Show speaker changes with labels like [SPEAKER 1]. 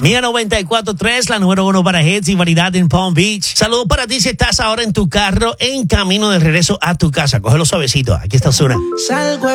[SPEAKER 1] Mía 94.3, la número 1 para hits y variedad en Palm Beach. Saludos para ti si estás ahora en tu carro en camino de regreso a tu casa. Cógelo suavecito. Aquí está Ozuna.
[SPEAKER 2] Salgo